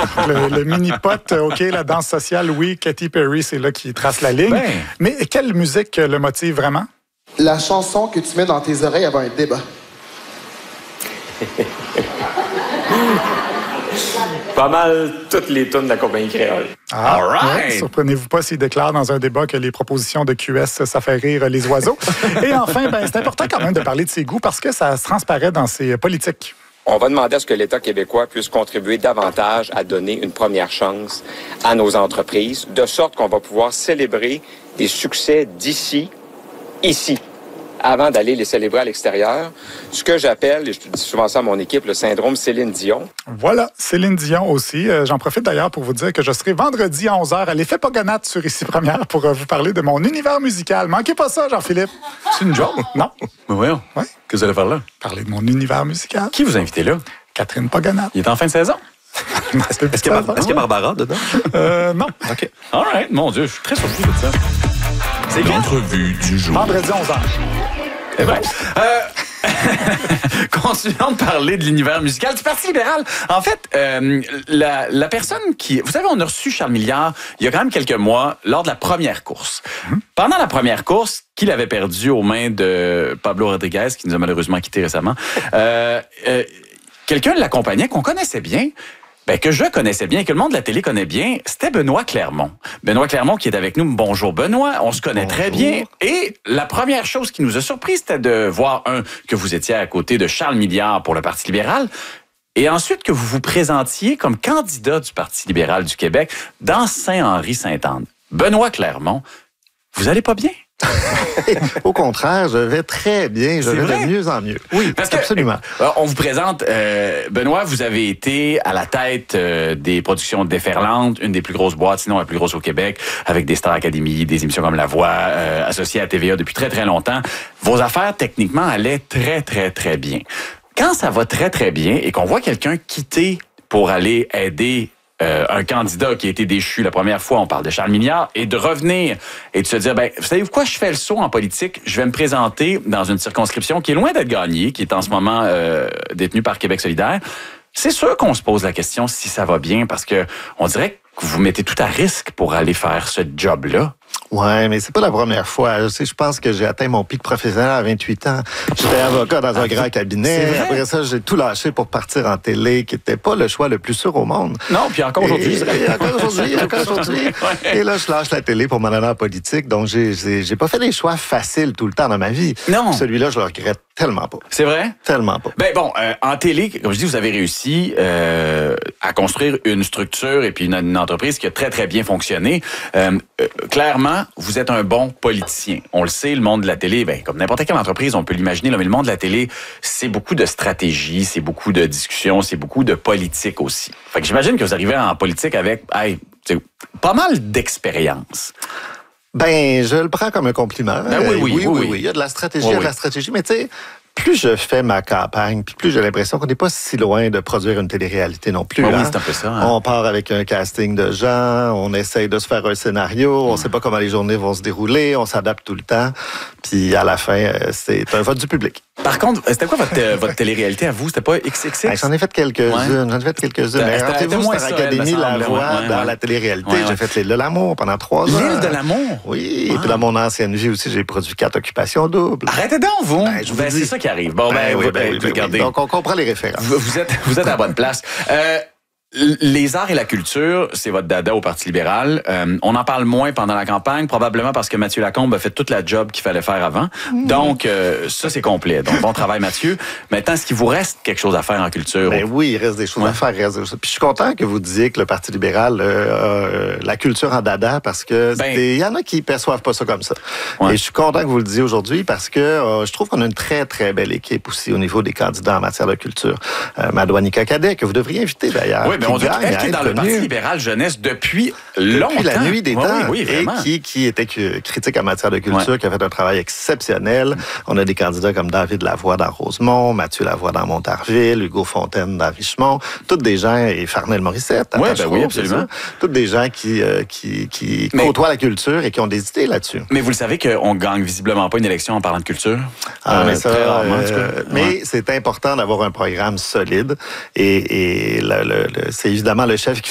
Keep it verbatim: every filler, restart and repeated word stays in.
le, le mini-pot, OK, la danse sociale, oui, Katy Perry, c'est là qui trace la ligne. Ben. Mais quelle musique le motive vraiment? La chanson que tu mets dans tes oreilles avant un débat. Pas mal toutes les tunes de la compagnie créole. Ah, All right. ouais, surprenez-vous pas s'il déclare dans un débat que les propositions de Q S, ça fait rire les oiseaux. Et enfin, ben, c'est important quand même de parler de ses goûts parce que ça se transparaît dans ses politiques. On va demander à ce que l'État québécois puisse contribuer davantage à donner une première chance à nos entreprises, de sorte qu'on va pouvoir célébrer des succès d'ici, ici, avant d'aller les célébrer à l'extérieur. Ce que j'appelle, et je dis souvent ça à mon équipe, le syndrome Céline Dion. Voilà, Céline Dion aussi. Euh, j'en profite d'ailleurs pour vous dire que je serai vendredi à onze heures à l'Effet Pogonate sur Ici Première pour euh, vous parler de mon univers musical. Manquez pas ça, Jean-Philippe. C'est une joke? Non. Mais voyons. Ouais. Qu'est-ce que vous allez faire là? Parler de mon univers musical. Qui vous a invité là? Catherine Pogonate. Il est en fin de saison? Est-ce qu'il Est-ce qu'il y a, Bar- est-ce qu'il y a Barbara dedans? Euh, non. OK. All right. Mon Dieu, je suis très surpris de ça. C'est quand? L'entrevue du jour. Vendredi onze heures. C'est vrai. Euh, continuons de parler de l'univers musical du Parti libéral. En fait, euh, la, la personne qui... Vous savez, on a reçu Charles Milliard il y a quand même quelques mois lors de la première course. Mm-hmm. Pendant la première course, qu'il avait perdue aux mains de Pablo Rodriguez, qui nous a malheureusement quittés récemment, euh, euh, quelqu'un l'accompagnait qu'on connaissait bien, ben, que je connaissais bien, que le monde de la télé connaît bien, c'était Benoît Clermont. Benoît Clermont qui est avec nous. Bonjour Benoît, on se connaît Bonjour. très bien. Et la première chose qui nous a surpris, c'était de voir, un, que vous étiez à côté de Charles Milliard pour le Parti libéral, et ensuite que vous vous présentiez comme candidat du Parti libéral du Québec dans Saint-Henri-Sainte-Anne. Benoît Clermont, vous allez pas bien? Au contraire, je vais très bien. Je C'est vais vrai? de mieux en mieux. Oui, Parce que, absolument. euh, on vous présente, euh, Benoît, vous avez été à la tête euh, des productions Déferlantes, une des plus grosses boîtes, sinon la plus grosse au Québec, avec des Star Academy, des émissions comme La Voix, euh, associées à T V A depuis très, très longtemps. Vos affaires, techniquement, allaient très, très, très bien. Quand ça va très, très bien et qu'on voit quelqu'un quitter pour aller aider Euh, un candidat qui a été déchu la première fois, on parle de Charles Milliard, et de revenir et de se dire, ben, vous savez quoi, je fais le saut en politique, je vais me présenter dans une circonscription qui est loin d'être gagnée, qui est en ce moment euh, détenue par Québec solidaire. C'est sûr qu'on se pose la question si ça va bien, parce que on dirait que vous mettez tout à risque pour aller faire ce job-là. Ouais, mais c'est pas la première fois. Je sais, je pense que j'ai atteint mon pic professionnel à vingt-huit ans. J'étais avocat dans un grand cabinet. Après ça, j'ai tout lâché pour partir en télé, qui n'était pas le choix le plus sûr au monde. Non, puis encore aujourd'hui, je dirais. Et encore aujourd'hui, encore aujourd'hui. Ouais. Et là, je lâche la télé pour m'en aller en politique. Donc, j'ai, j'ai, j'ai pas fait des choix faciles tout le temps dans ma vie. Non. Celui-là, je le regrette tellement pas. C'est vrai? Tellement pas. Ben bon, euh, en télé, comme je dis, vous avez réussi euh, à construire une structure et puis une, une entreprise qui a très, très bien fonctionné. Euh, euh, clairement, vous êtes un bon politicien. On le sait, le monde de la télé, ben, comme n'importe quelle entreprise, on peut l'imaginer, là, mais le monde de la télé, c'est beaucoup de stratégie, c'est beaucoup de discussion, c'est beaucoup de politique aussi. Fait que j'imagine que vous arrivez en politique avec hey, pas mal d'expérience. Ben, je le prends comme un compliment. Ben oui, oui, oui, oui, oui, oui, oui. Il y a de la stratégie, Oui, il y a de oui. la stratégie. Mais tu sais, plus je fais ma campagne, puis plus j'ai l'impression qu'on n'est pas si loin de produire une télé-réalité non plus. Ben oui, hein. c'est un peu ça, hein. On part avec un casting de gens, on essaye de se faire un scénario, on ne sait pas comment les journées vont se dérouler, on s'adapte tout le temps. Puis à la fin, euh, c'est un vote du public. Par contre, c'était quoi votre, euh, votre télé-réalité à vous? C'était pas X X X? Ben, j'en ai fait quelques-unes, Ouais. j'en ai fait quelques-unes. C'était- Mais c'était- rappelez-vous, c'était moins Star ça, elle, Academy, me La semble, Voix, ouais, dans ouais. la télé-réalité. Ouais, ouais. J'ai fait l'île de l'amour pendant trois ans. L'île de l'amour? Oui, et Ah. puis dans mon ancienne vie aussi, j'ai produit quatre occupations doubles. Arrêtez donc, vous! Ben, je vous Ben, dis. c'est ça qui arrive. Bon, ben, Ben oui, vous- ben oui, ben oui. regardez. Donc, on comprend les références. Vous, vous êtes, vous êtes à la bonne place. Euh, les arts et la culture, c'est votre dada au Parti libéral. Euh, on en parle moins pendant la campagne, probablement parce que Mathieu Lacombe a fait toute la job qu'il fallait faire avant. Donc, euh, ça, c'est complet. Donc, bon travail, Mathieu. Maintenant, est-ce qu'il vous reste quelque chose à faire en culture? Ben oui, il reste des choses Ouais. à faire. il reste des choses- Puis je suis content que vous disiez que le Parti libéral euh, a euh, la culture en dada parce que Ben- il y en a qui perçoivent pas ça comme ça. Ouais. Et je suis content que vous le disiez aujourd'hui parce que euh, je trouve qu'on a une très, très belle équipe aussi au niveau des candidats en matière de culture. Euh, Madouanika Cadet, que vous devriez inviter d'ailleurs. Oui, mais qui on dit gagne qu'elle à qui est être dans le Parti connue libéral jeunesse depuis longtemps. depuis la nuit des Oui, temps, oui, oui, et vraiment. qui, qui était que- critique en matière de culture, Ouais. qui a fait un travail exceptionnel. On a des candidats comme David Lavoie dans Rosemont, Mathieu Lavoie dans Montarville, Hugo Fontaine dans Richemont, toutes des gens, et Farnel Morissette, à Ouais, ben Tachereau, oui, bien absolument. sûr. Toutes des gens qui, euh, qui, qui Mais- côtoient la culture et qui ont des idées là-dessus. Mais vous le savez qu'on gagne visiblement pas une élection en parlant de culture? Ah, Euh, mais ça, très rarement, en tout cas. euh, mais Ouais. c'est important d'avoir un programme solide et, et le- le- le- c'est évidemment le chef qui